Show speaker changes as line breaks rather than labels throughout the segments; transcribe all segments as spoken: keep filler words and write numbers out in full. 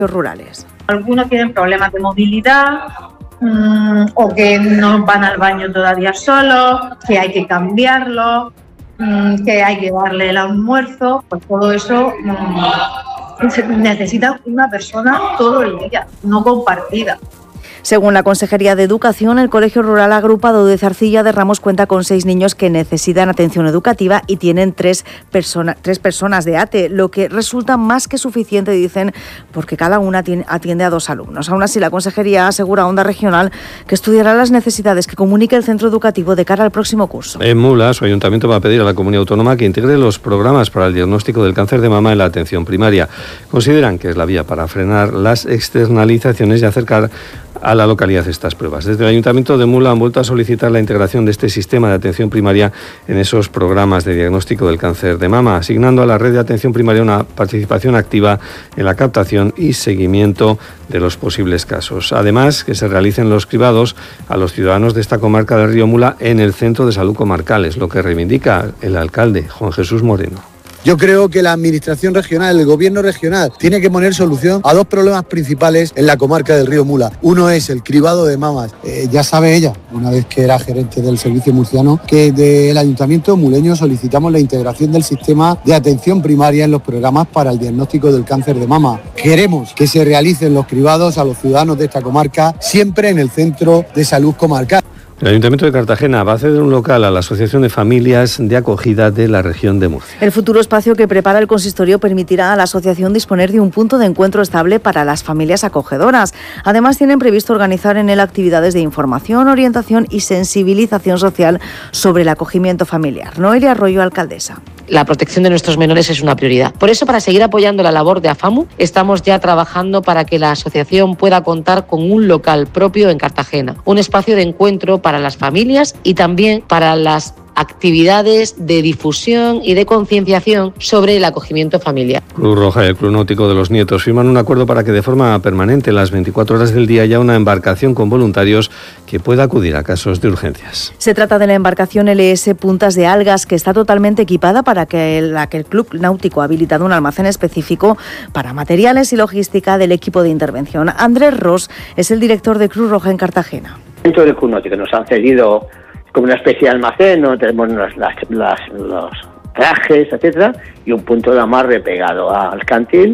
rurales.
Algunos tienen problemas de movilidad mmm, o que no van al baño todavía solos, que hay que cambiarlo, mmm, que hay que darle el almuerzo, pues todo eso mmm, necesita una persona todo el día, no compartida.
Según la Consejería de Educación, el Colegio Rural Agrupado de Zarcilla de Ramos cuenta con seis niños que necesitan atención educativa y tienen tres, persona, tres personas de A T E, lo que resulta más que suficiente, dicen, porque cada una tiene, atiende a dos alumnos. Aún así, la Consejería asegura a Onda Regional que estudiará las necesidades que comunique el centro educativo de cara al próximo curso.
En Mula, su ayuntamiento va a pedir a la comunidad autónoma que integre los programas para el diagnóstico del cáncer de mama en la atención primaria. Consideran que es la vía para frenar las externalizaciones y acercar a la localidad estas pruebas. Desde el Ayuntamiento de Mula han vuelto a solicitar la integración de este sistema de atención primaria en esos programas de diagnóstico del cáncer de mama, asignando a la red de atención primaria una participación activa en la captación y seguimiento de los posibles casos. Además, que se realicen los cribados a los ciudadanos de esta comarca del Río Mula en el Centro de Salud Comarcal, es lo que reivindica el alcalde, Juan Jesús Moreno.
Yo creo que la administración regional, el gobierno regional, tiene que poner solución a dos problemas principales en la comarca del Río Mula. Uno es el cribado de mamas. Eh, ya sabe ella, una vez que era gerente del servicio murciano, que del ayuntamiento muleño solicitamos la integración del sistema de atención primaria en los programas para el diagnóstico del cáncer de mama. Queremos que se realicen los cribados a los ciudadanos de esta comarca siempre en el Centro de Salud Comarcal.
El Ayuntamiento de Cartagena va a ceder un local a la Asociación de Familias de Acogida de la región de Murcia.
El futuro espacio que prepara el consistorio permitirá a la asociación disponer de un punto de encuentro estable para las familias acogedoras. Además, tienen previsto organizar en él actividades de información, orientación y sensibilización social sobre el acogimiento familiar. Noelia Arroyo, alcaldesa.
La protección de nuestros menores es una prioridad. Por eso, para seguir apoyando la labor de AFAMU, estamos ya trabajando para que la asociación pueda contar con un local propio en Cartagena, un espacio de encuentro para las familias y también para las actividades de difusión y de concienciación sobre el acogimiento familiar.
Cruz Roja y el Club Náutico de los Nietos firman un acuerdo para que de forma permanente, las veinticuatro horas del día, haya una embarcación con voluntarios que pueda acudir a casos de urgencias.
Se trata de la embarcación L S Puntas de Algas, que está totalmente equipada para que, la que el Club Náutico ha habilitado un almacén específico para materiales y logística del equipo de intervención. Andrés Ross es el director de Cruz Roja en Cartagena.
Dentro del Club Náutico nos han cedido como una especie de almacén, ¿no? Tenemos las, las, las, los trajes, etcétera, y un punto de amarre pegado al cantil,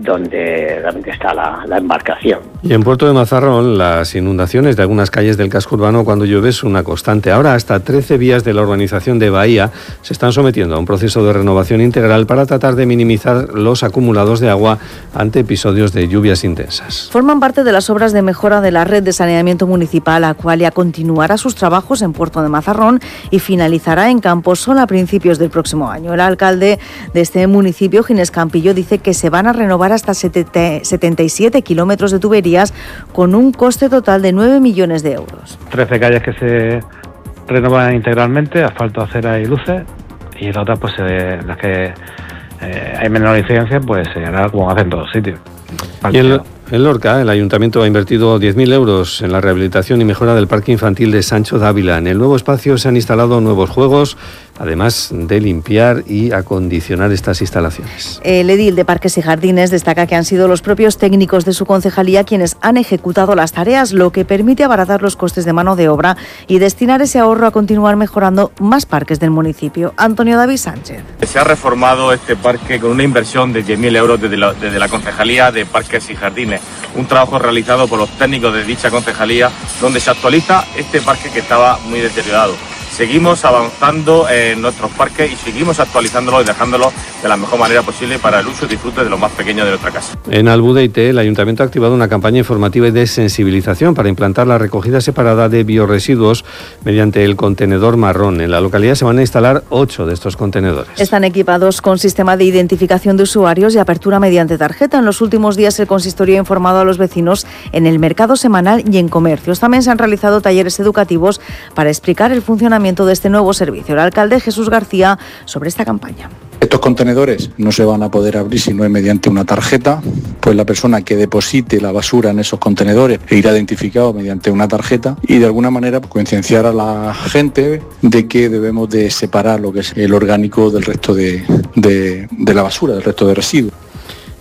donde realmente está la, la embarcación.
Y en Puerto de Mazarrón, las inundaciones de algunas calles del casco urbano cuando llueve es una constante. Ahora hasta trece vías de la urbanización de Bahía se están sometiendo a un proceso de renovación integral para tratar de minimizar los acumulados de agua ante episodios de lluvias intensas.
Forman parte de las obras de mejora de la red de saneamiento municipal. Aqualia continuará sus trabajos en Puerto de Mazarrón y finalizará en Camposol a principios del próximo año. El alcalde de este municipio, Ginés Campillo, dice que se van a renovar hasta setenta y siete kilómetros de tuberías con un coste total de nueve millones de euros.
trece calles que se renovan integralmente, asfalto, acera y luces, y las otras, pues eh, las que eh, hay menor incidencia, pues se hará como hacen todos sitios.
Y en, en Lorca, el Ayuntamiento ha invertido diez mil euros en la rehabilitación y mejora del parque infantil de Sancho de Ávila. En el nuevo espacio se han instalado nuevos juegos, además de limpiar y acondicionar estas instalaciones.
El edil de Parques y Jardines destaca que han sido los propios técnicos de su concejalía quienes han ejecutado las tareas, lo que permite abaratar los costes de mano de obra y destinar ese ahorro a continuar mejorando más parques del municipio. Antonio David Sánchez.
Se ha reformado este parque con una inversión de diez mil euros desde la, desde la concejalía de Parques y Jardines. Un trabajo realizado por los técnicos de dicha concejalía, donde se actualiza este parque que estaba muy deteriorado. Seguimos avanzando en nuestros parques y seguimos actualizándolos y dejándolos de la mejor manera posible para el uso y disfrute de los más pequeños de nuestra casa.
En Albudeite, el Ayuntamiento ha activado una campaña informativa y de sensibilización para implantar la recogida separada de biorresiduos mediante el contenedor marrón. En la localidad se van a instalar ocho de estos contenedores.
Están equipados con sistema de identificación de usuarios y apertura mediante tarjeta. En los últimos días el consistorio ha informado a los vecinos en el mercado semanal y en comercios. También se han realizado talleres educativos para explicar el funcionamiento de este nuevo servicio. El alcalde Jesús García sobre esta campaña.
Estos contenedores no se van a poder abrir si no es mediante una tarjeta, pues la persona que deposite la basura en esos contenedores irá identificado mediante una tarjeta y de alguna manera concienciar a la gente de que debemos de separar lo que es el orgánico del resto de, de, de la basura, del resto de residuos.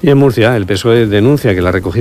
Y en Murcia, el P S O E denuncia que la recogida